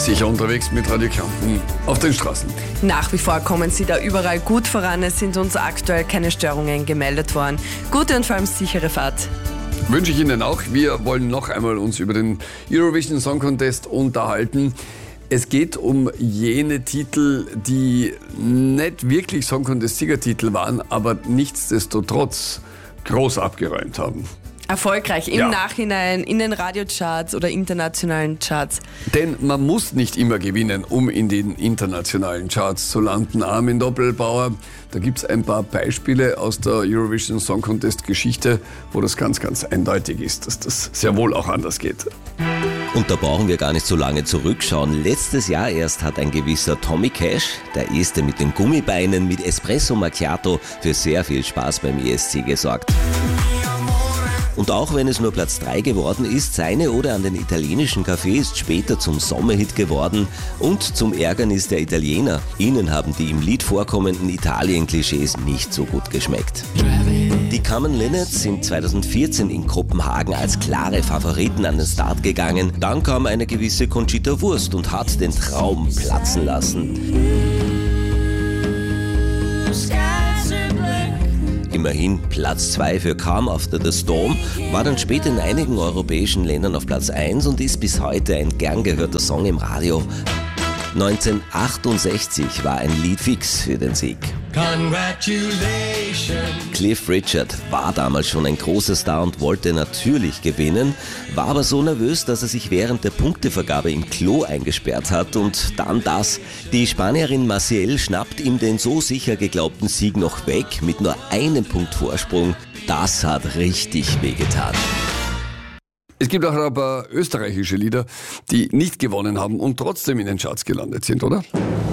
Sicher unterwegs mit Radio Kärnten auf den Straßen. Nach wie vor kommen Sie da überall gut voran. Es sind uns aktuell keine Störungen gemeldet worden. Gute und vor allem sichere Fahrt. Wünsche ich Ihnen auch. Wir wollen noch einmal uns über den Eurovision Song Contest unterhalten. Es geht um jene Titel, die nicht wirklich Song Contest-Siegertitel waren, aber nichtsdestotrotz groß abgeräumt haben. Erfolgreich im Nachhinein in den Radiocharts oder internationalen Charts. Denn man muss nicht immer gewinnen, um in den internationalen Charts zu landen. Armin Doppelbauer, da gibt es ein paar Beispiele aus der Eurovision Song Contest Geschichte, wo das ganz, ganz eindeutig ist, dass das sehr wohl auch anders geht. Und da brauchen wir gar nicht so lange zurückschauen. Letztes Jahr erst hat ein gewisser Tommy Cash, der Erste mit den Gummibeinen, mit Espresso Macchiato für sehr viel Spaß beim ESC gesorgt. Und auch wenn es nur Platz 3 geworden ist, seine Ode an den italienischen Café ist später zum Sommerhit geworden und zum Ärgernis der Italiener. Ihnen haben die im Lied vorkommenden Italien-Klischees nicht so gut geschmeckt. Die Common Linnets sind 2014 in Kopenhagen als klare Favoriten an den Start gegangen. Dann kam eine gewisse Conchita Wurst und hat den Traum platzen lassen. Immerhin Platz 2 für Calm After the Storm, war dann später in einigen europäischen Ländern auf Platz 1 und ist bis heute ein gern gehörter Song im Radio. 1968 war ein Lied fix für den Sieg. Congratulations. Cliff Richard war damals schon ein großer Star und wollte natürlich gewinnen, war aber so nervös, dass er sich während der Punktevergabe im Klo eingesperrt hat und dann das. Die Spanierin Maciel schnappt ihm den so sicher geglaubten Sieg noch weg mit nur einem Punkt Vorsprung. Das hat richtig wehgetan. Es gibt auch ein paar österreichische Lieder, die nicht gewonnen haben und trotzdem in den Charts gelandet sind, oder?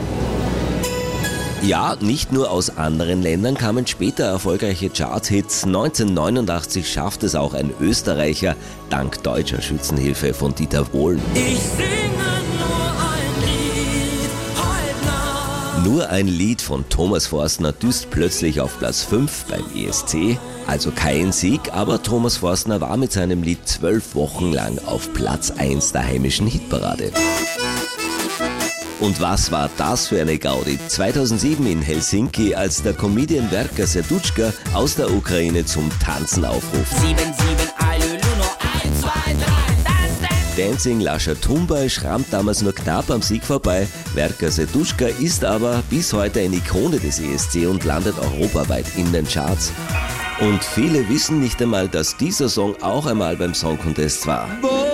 Ja, nicht nur aus anderen Ländern kamen später erfolgreiche Charts-Hits. 1989 schafft es auch ein Österreicher, dank deutscher Schützenhilfe von Dieter Bohlen. Ich singe nur ein Lied heute Nacht. Nur ein Lied von Thomas Forstner düst plötzlich auf Platz 5 beim ESC. Also kein Sieg, aber Thomas Forstner war mit seinem Lied 12 Wochen lang auf Platz 1 der heimischen Hitparade. Und was war das für eine Gaudi? 2007 in Helsinki, als der Comedian Verka Serduchka aus der Ukraine zum Tanzen aufruft. 7, 7, Aluluno, 1, 2, 3, Dancing Lascia Tumba schrammt damals nur knapp am Sieg vorbei. Verka Serduchka ist aber bis heute eine Ikone des ESC und landet europaweit in den Charts. Und viele wissen nicht einmal, dass dieser Song auch einmal beim Song Contest war.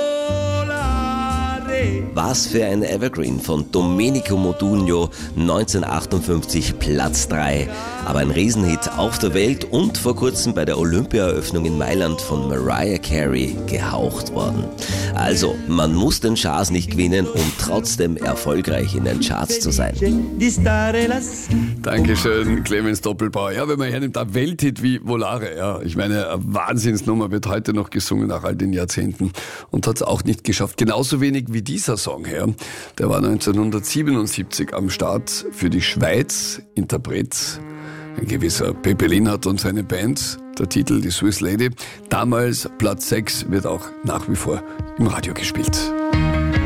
Was für ein Evergreen von Domenico Modugno, 1958 Platz 3. Aber ein Riesenhit auf der Welt und vor kurzem bei der Olympia-Eröffnung in Mailand von Mariah Carey gehaucht worden. Also, man muss den Charts nicht gewinnen, um trotzdem erfolgreich in den Charts zu sein. Dankeschön, Clemens Doppelbauer. Ja, wenn man hernimmt, ein Welthit wie Volare, ja. Ich meine, eine Wahnsinnsnummer wird heute noch gesungen nach all den Jahrzehnten und hat es auch nicht geschafft. Genauso wenig wie dieser Song her. Der war 1977 am Start für die Schweiz. Interpret ein gewisser Pepe Lienhardt und seine Band. Der Titel Die Swiss Lady. Damals Platz 6 wird auch nach wie vor im Radio gespielt.